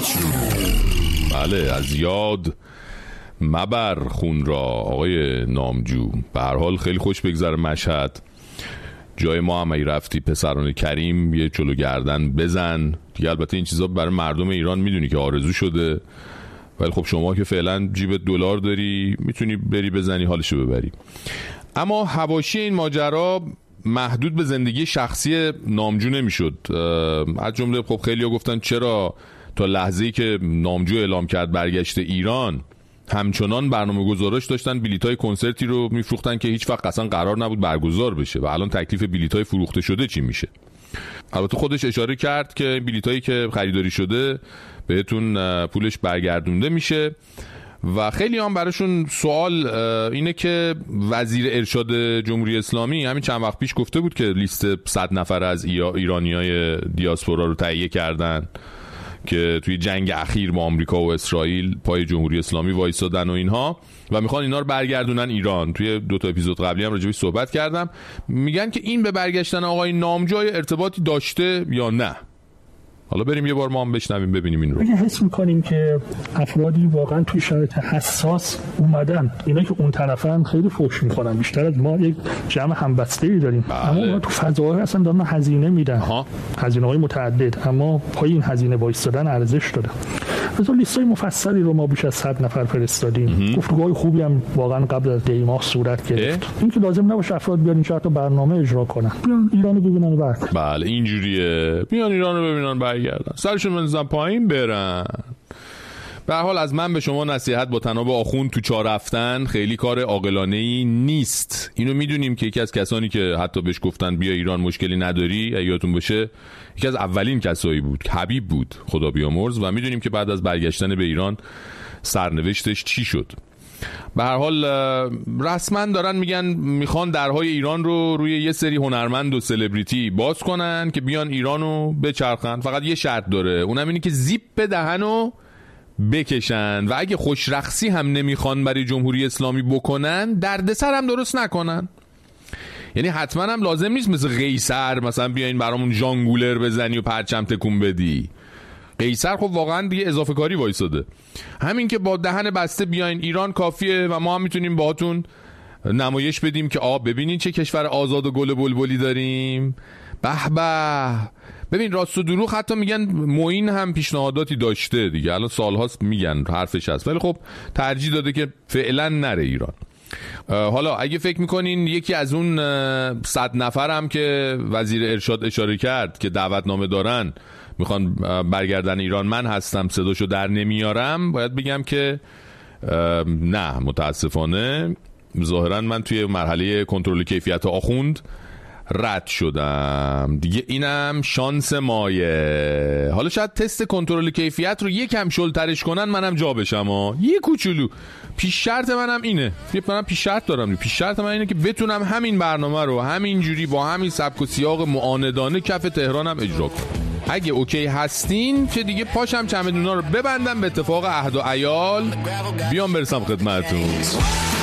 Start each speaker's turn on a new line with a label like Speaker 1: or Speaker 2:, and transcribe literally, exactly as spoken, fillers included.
Speaker 1: بله، از یاد مبر خون را آقای نامجو. به هر حال خیلی خوش بگذره مشهد، جای ما هم ای رفتی پسران کریم یه چلو گردن بزن دیگه. البته این چیزا برای مردم ایران میدونی که آرزو شده، ولی خب شما که فعلا جیب دلار داری میتونی بری بزنی حالشو ببری. اما حواشی این ماجرا محدود به زندگی شخصی نامجو نمیشد. از جمله خب خیلی‌ها گفتن چرا تا لحظه‌ای که نامجو اعلام کرد برگشت ایران همچنان برنامه‌گذاراش داشتن بلیطای کنسرتی رو میفروختن که هیچ وقت اصلا قرار نبود برگزار بشه و الان تکلیف بلیطای فروخته شده چی میشه. البته خودش اشاره کرد که بلیطایی که خریداری شده بهتون پولش برگردونده میشه و خیلی هم براشون سوال اینه که وزیر ارشاد جمهوری اسلامی همین چند وقت پیش گفته بود که لیست صد نفر از ایرانیای دیاسپورا رو تهیه کردن که توی جنگ اخیر با آمریکا و اسرائیل پای جمهوری اسلامی وایسادن و اینها و میخوان اینا رو برگردونن ایران. توی دو تا اپیزود قبلی هم راجعش صحبت کردم. میگن که این به برگشتن آقای نامجو ارتباطی داشته یا نه. حالا بریم یه بار ما هم بشنویم ببینیم این رو.
Speaker 2: اگه حس میکنیم که افرادی واقعا توی شرایط حساس اومدن، اینا که اون طرفن خیلی فحش میکنن، بیشتر از ما یک جمع همبسته‌ای داریم. بله. اما اونا تو فضاها اصلا دارن هزینه میدن، هزینه‌های متعدد، اما پای این هزینه وایسادن ارزش داره. مثلا لیستای مفصلی رو ما بیش از صد نفر فرستادیم. گفتگوهای خوبی هم واقعا قبل از دی ماه صورت گرفت. این که لازم نباشه افراد بیان این تا برنامه اجرا کنن، بیان ایرانو ببینن بعد.
Speaker 1: بله اینجوریه، بیان ایرانو ببینن برگردن، سرشون بنزن پایین برن. به هر حال از من به شما نصیحت با تناب آخوند تو چاه رفتن خیلی کار عاقلانه‌ای نیست. اینو میدونیم که یکی از کسانی که حتی بهش گفتن بیا ایران مشکلی نداری، یادتون باشه یکی از اولین کسایی بود، حبیب بود خدا بیامرز، و میدونیم که بعد از برگشتن به ایران سرنوشتش چی شد. به هر حال رسما دارن میگن میخوان درهای ایران رو روی یه سری هنرمند و سلبریتی باز کنن که بیان ایرانو بچرخن. فقط یه شرط داره، اونم اینه که زیپ دهنو بکشن و اگه خوشرخصی هم نمیخوان برای جمهوری اسلامی بکنن دردسر هم درست نکنن. یعنی حتما هم لازم نیست مثل قیصر مثلا بیاین برامون ژانگولر بزنی و پرچم تکون بدی. قیصر خب واقعا دیگه اضافه کاری وایساده. همین که با دهن بسته بیاین ایران کافیه و ما هم میتونیم باهاتون نمایش بدیم که آ ببینین چه کشور آزاد و گل بلبلی داریم. به به. ببین راست و دروغ حتی میگن معین هم پیشنهاداتی داشته دیگه، الان سالهاست میگن حرفش هست، ولی خب ترجیح داده که فعلا نره ایران. حالا اگه فکر میکنین یکی از اون صد نفر هم که وزیر ارشاد اشاره کرد که دعوتنامه دارن میخوان برگردن ایران من هستم، صداشو در نمیارم، باید بگم که نه متاسفانه ظاهرا من توی مرحله کنترل کیفیت آخوند رد شدم دیگه. اینم شانس مایه. حالا شاید تست کنترل کیفیت رو یکم شلترش کنن منم جا بشم ها. یه کوچولو پیش شرط منم اینه، منم پیش شرط دارم، پیش شرط من اینه که بتونم همین برنامه رو همین جوری با همین سبک و سیاق معاندانه کف تهرانم اجرا کنم. اگه اوکی هستین که دیگه پاشم چمدونا رو ببندم به اتفاق عهد و عیال بیام برسم خدمتتون.